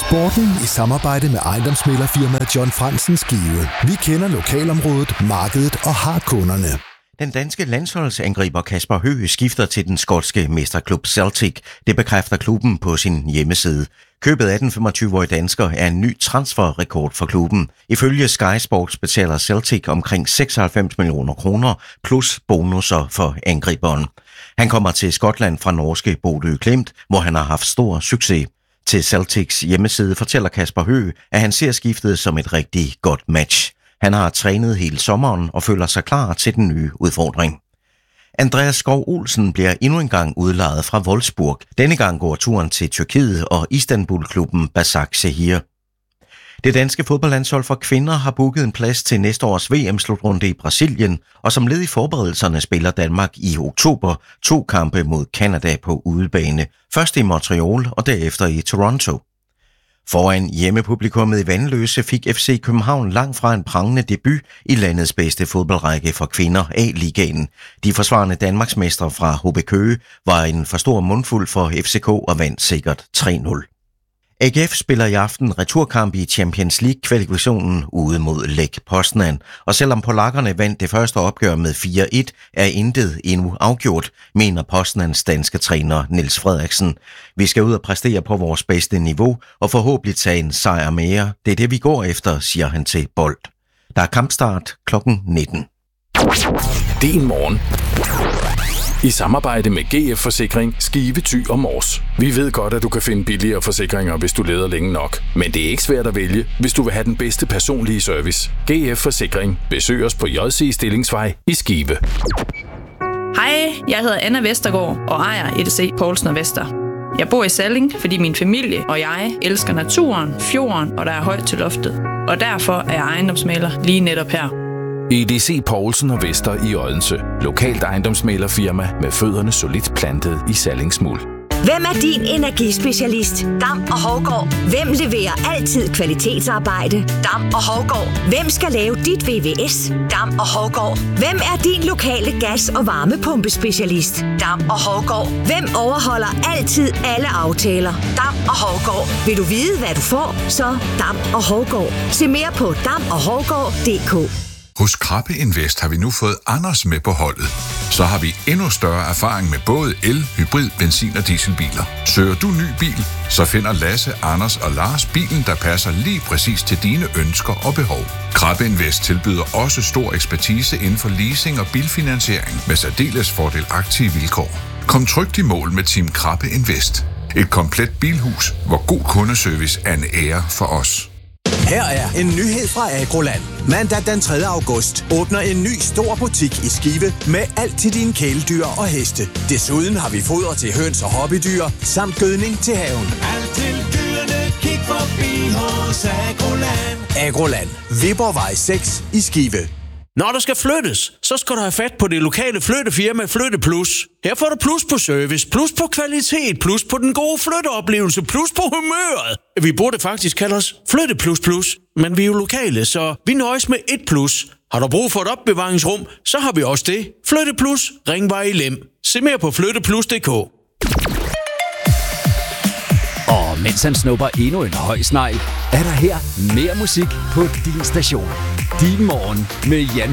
Sporten i samarbejde med ejendomsmæglerfirmaet John Fransen Skive. Vi kender lokalområdet, markedet og har kunderne. Den danske landsholdsangriber Kasper Høgh skifter til den skotske mesterklub Celtic. Det bekræfter klubben på sin hjemmeside. Købet af den 25-årige dansker er en ny transferrekord for klubben. Ifølge Sky Sports betaler Celtic omkring 96 millioner kroner plus bonusser for angriberen. Han kommer til Skotland fra norske Bodø Glimt, hvor han har haft stor succes. Til Celtics hjemmeside fortæller Kasper Høgh, at han ser skiftet som et rigtig godt match. Han har trænet hele sommeren og føler sig klar til den nye udfordring. Andreas Skov Olsen bliver endnu en gang udlejet fra Wolfsburg. Denne gang går turen til Tyrkiet og Istanbul-klubben Başakşehir. Det danske fodboldlandshold for kvinder har booket en plads til næste års VM-slutrunde i Brasilien, og som led i forberedelserne spiller Danmark i oktober 2 kampe mod Canada på udebane. Først i Montreal og derefter i Toronto. Foran hjemmepublikummet i Vanløse fik FC København langt fra en prangende debut i landets bedste fodboldrække for kvinder A-ligaen. De forsvarende Danmarksmestre fra HB Køge var en for stor mundfuld for FCK og vandt sikkert 3-0. AGF spiller i aften returkamp i Champions League-kvalifikationen ude mod Lech Poznan, og selvom polakkerne vandt det første opgør med 4-1, er intet endnu afgjort, mener Poznans danske træner Niels Frederiksen. Vi skal ud og præstere på vores bedste niveau og forhåbentlig tage en sejr mere. Det er det, vi går efter, siger han til Bold. Der er kampstart kl. 19. Din morgen. I samarbejde med GF Forsikring, Skive, Thy og Mors. Vi ved godt, at du kan finde billigere forsikringer, hvis du leder længe nok. Men det er ikke svært at vælge, hvis du vil have den bedste personlige service. GF Forsikring. Besøg os på JC Stillingsvej i Skive. Hej, jeg hedder Anna Vestergaard og ejer EDC Poulsen & Vester. Jeg bor i Salling, fordi min familie og jeg elsker naturen, fjorden og der er højt til loftet. Og derfor er jeg ejendomsmægler lige netop her. EDC Poulsen & Vester i Odense. Lokalt ejendomsmæglerfirma med fødderne solidt plantet i Sallingsmuld. Hvem er din energispecialist? Dam og Hovgaard. Hvem leverer altid kvalitetsarbejde? Dam og Hovgaard. Hvem skal lave dit VVS? Dam og Hovgaard. Hvem er din lokale gas- og varmepumpespecialist? Dam og Hovgaard. Hvem overholder altid alle aftaler? Dam og Hovgaard. Vil du vide, hvad du får? Så Dam og Hovgaard. Se mere på damoghovgaard.dk. Hos Krabbe Invest har vi nu fået Anders med på holdet. Så har vi endnu større erfaring med både el, hybrid, benzin- og dieselbiler. Søger du ny bil, så finder Lasse, Anders og Lars bilen, der passer lige præcis til dine ønsker og behov. Krabbe Invest tilbyder også stor ekspertise inden for leasing og bilfinansiering med særdeles fordelagtige vilkår. Kom trygt i mål med Team Krabbe Invest. Et komplet bilhus, hvor god kundeservice er en ære for os. Her er en nyhed fra Agroland. Mandag den 3. august åbner en ny stor butik i Skive med alt til dine kæledyr og heste. Desuden har vi foder til høns og hobbydyr, samt gødning til haven. Alt til dyrene, kig forbi hos Agroland. Agroland, Viborgvej 6 i Skive. Når der skal flyttes, så skal du have fat på det lokale flyttefirma Flytte Plus. Her får du plus på service, plus på kvalitet, plus på den gode flytteoplevelse, plus på humøret. Vi burde faktisk kalde os Flytte Plus Plus, men vi er jo lokale, så vi nøjes med et plus. Har du brug for et opbevaringsrum, så har vi også det. Flytte Plus, Ringvej i Lem. Se mere på flytteplus.dk. Og mens han snupper endnu en høj snegl, er der her mere musik på din station. Din morgen med Jan